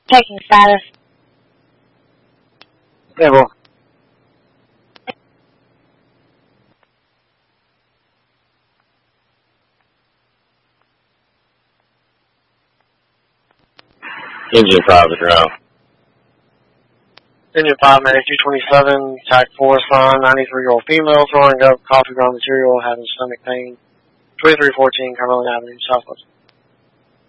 Taking status. Stable. Engine 5 is ground. Engine 5, Medic 227, TAC 4, son, 93-year-old female, throwing up coffee ground material, having stomach pain. 2314 Cumberland Avenue, Southwest.